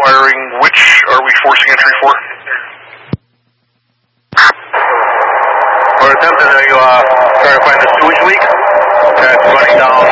inquiring which are we forcing entry for? We're attempting to try to find the sewage leak that's running down